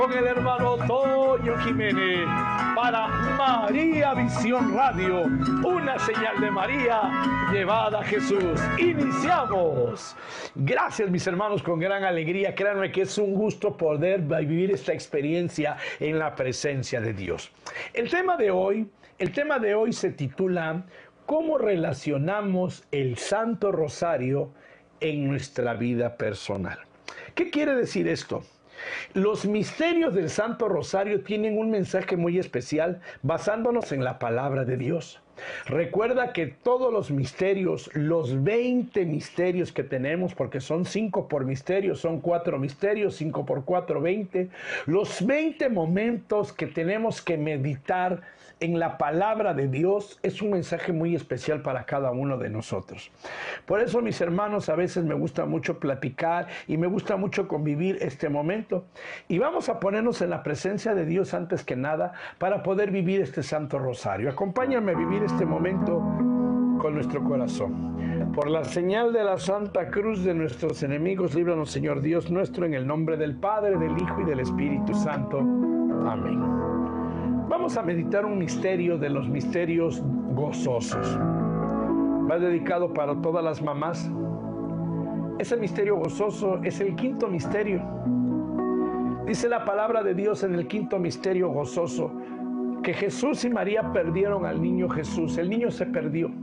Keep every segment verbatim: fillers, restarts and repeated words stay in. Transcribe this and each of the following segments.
Con el hermano Toño Jiménez para María Visión Radio, una señal de María llevada a Jesús. Iniciamos. Gracias, mis hermanos, con gran alegría. Créanme que es un gusto poder vivir esta experiencia en la presencia de Dios. El tema de hoy, el tema de hoy se titula ¿Cómo relacionamos el Santo Rosario en nuestra vida personal? ¿Qué quiere decir esto? Los misterios del Santo Rosario tienen un mensaje muy especial basándonos en la palabra de Dios. Recuerda que todos los misterios, los veinte misterios que tenemos, porque son cinco por misterio, son cuatro misterios, cinco por cuatro, veinte, los veinte momentos que tenemos que meditar en la palabra de Dios es un mensaje muy especial para cada uno de nosotros. Por eso, mis hermanos, a veces me gusta mucho platicar y me gusta mucho convivir este momento. Y vamos a ponernos en la presencia de Dios antes que nada para poder vivir este Santo Rosario. Acompáñame a vivir este momento con nuestro corazón. Por la señal de la Santa Cruz de nuestros enemigos, líbranos, Señor Dios nuestro, en el nombre del Padre, del Hijo y del Espíritu Santo. Amén. Vamos a meditar un misterio de los misterios gozosos. Va dedicado para todas las mamás. Ese misterio gozoso es el quinto misterio. Dice la palabra de Dios en el quinto misterio gozoso que Jesús y María perdieron al niño Jesús. El niño se perdió.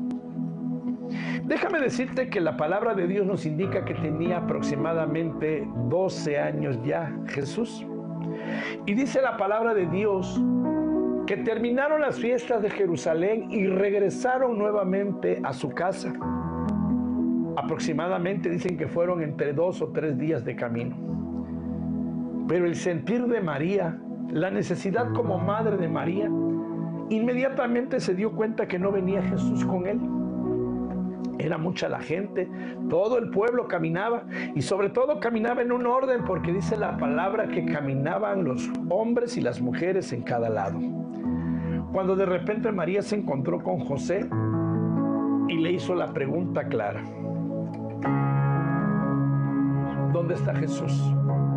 Déjame decirte que la palabra de Dios nos indica que tenía aproximadamente doce años ya Jesús. Y dice la palabra de Dios que terminaron las fiestas de Jerusalén y regresaron nuevamente a su casa. Aproximadamente dicen que fueron entre dos o tres días de camino. Pero el sentir de María, la necesidad como madre de María, inmediatamente se dio cuenta que no venía Jesús con él. Era mucha la gente, todo el pueblo caminaba y sobre todo caminaba en un orden porque dice la palabra que caminaban los hombres y las mujeres en cada lado. Cuando de repente María se encontró con José y le hizo la pregunta clara: ¿dónde está Jesús?